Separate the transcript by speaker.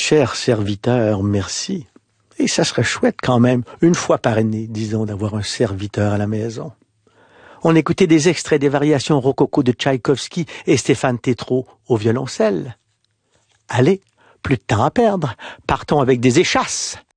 Speaker 1: cher serviteur, merci. Et ça serait chouette quand même, une fois par année, disons, d'avoir un serviteur à la maison. On écoutait des extraits des variations rococo de Tchaïkovski et Stéphane Tétrault au violoncelle. Allez, plus de temps à perdre, partons avec des échasses.